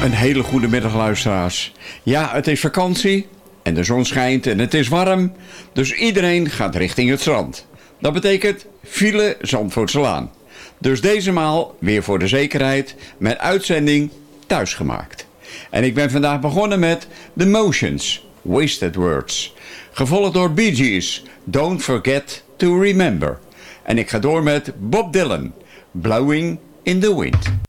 Een hele goede middag, luisteraars. Ja, het is vakantie en de zon schijnt en het is warm. Dus iedereen gaat richting het strand. Dat betekent file Zandvoortselaan. Dus deze maal weer voor de zekerheid met uitzending thuisgemaakt. En ik ben vandaag begonnen met The Motions, Wasted Words. Gevolgd door Bee Gees, Don't Forget to Remember. En ik ga door met Bob Dylan, Blowing in the Wind.